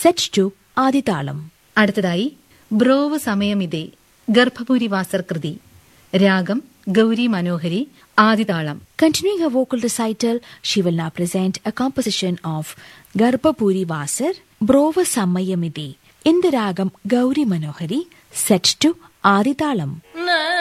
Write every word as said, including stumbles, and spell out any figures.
Set to ആദിതാളം. അടുത്തതായി ബ്രോവ് സമയമിതേ ഗർഭപൂരി വാസർ കൃതി. രാഗം ഗൗരി മനോഹരി, ആദിതാളം. Continuing her vocal recital, she will now present a composition of Garbhapuri Vasar, Brova Samayamide in the ragam Gauri Manohari, set to Aditalam.